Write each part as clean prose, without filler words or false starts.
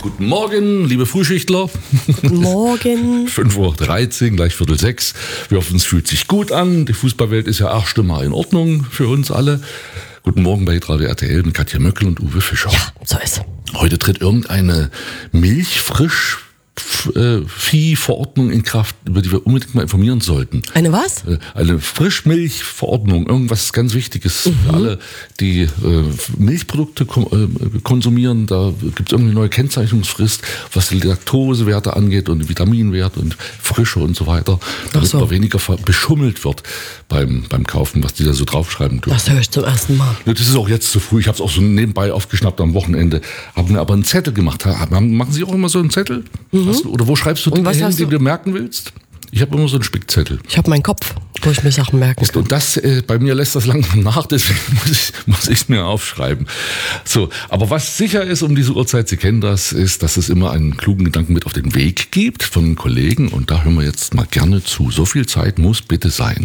Guten Morgen, liebe Frühschichtler. Guten Morgen. 5:13 Uhr, gleich 5:45 Uhr. Wir hoffen, es fühlt sich gut an. Die Fußballwelt ist ja erst mal in Ordnung für uns alle. Guten Morgen bei Radio RTL mit Katja Möckel und Uwe Fischer. Ja, so ist. Heute tritt irgendeine Milchfrischviehverordnung in Kraft, über die wir unbedingt mal informieren sollten. Eine was? Eine Frischmilchverordnung, irgendwas ganz Wichtiges für alle, die Milchprodukte konsumieren. Da gibt es irgendeine neue Kennzeichnungsfrist, was die Laktosewerte angeht und Vitaminwert und Frische und so weiter, damit man weniger beschummelt wird beim Kaufen, was die da so draufschreiben dürfen. Das höre ich zum ersten Mal. Ja, das ist auch jetzt zu früh. Ich habe es auch so nebenbei aufgeschnappt am Wochenende. Habe mir aber einen Zettel gemacht. Machen Sie auch immer so einen Zettel? Oder wo schreibst du Dinge hin, die du merken willst? Ich habe immer so einen Spickzettel. Ich habe meinen Kopf, wo ich mir Sachen merken kann. Und das, bei mir lässt das langsam nach, deswegen muss ich es mir aufschreiben. So, aber was sicher ist um diese Uhrzeit, Sie kennen das, ist, dass es immer einen klugen Gedanken mit auf den Weg gibt von Kollegen. Und da hören wir jetzt mal gerne zu. So viel Zeit muss bitte sein.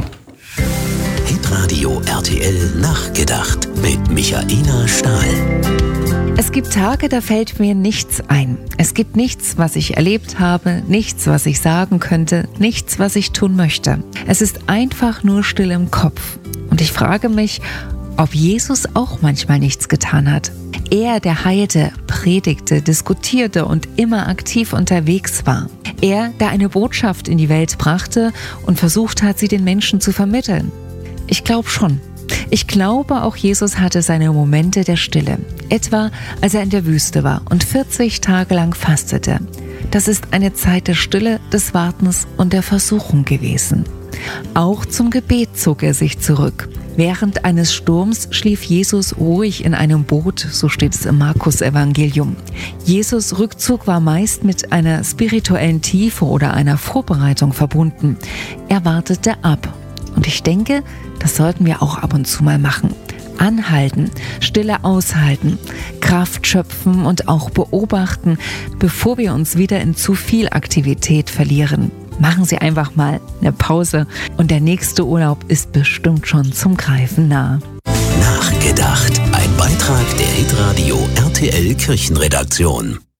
Hitradio RTL Nachgedacht mit Michaela Stahl. Es gibt Tage, da fällt mir nichts ein. Es gibt nichts, was ich erlebt habe, nichts, was ich sagen könnte, nichts, was ich tun möchte. Es ist einfach nur still im Kopf. Und ich frage mich, ob Jesus auch manchmal nichts getan hat. Er, der heilte, predigte, diskutierte und immer aktiv unterwegs war. Er, der eine Botschaft in die Welt brachte und versucht hat, sie den Menschen zu vermitteln. Ich glaube schon. Ich glaube, auch Jesus hatte seine Momente der Stille. Etwa, als er in der Wüste war und 40 Tage lang fastete. Das ist eine Zeit der Stille, des Wartens und der Versuchung gewesen. Auch zum Gebet zog er sich zurück. Während eines Sturms schlief Jesus ruhig in einem Boot, so steht es im Markus-Evangelium. Jesus' Rückzug war meist mit einer spirituellen Tiefe oder einer Vorbereitung verbunden. Er wartete ab. Und ich denke, das sollten wir auch ab und zu mal machen. Anhalten, Stille aushalten, Kraft schöpfen und auch beobachten, bevor wir uns wieder in zu viel Aktivität verlieren. Machen Sie einfach mal eine Pause und der nächste Urlaub ist bestimmt schon zum Greifen nah. Nachgedacht. Ein Beitrag der Hitradio RTL Kirchenredaktion.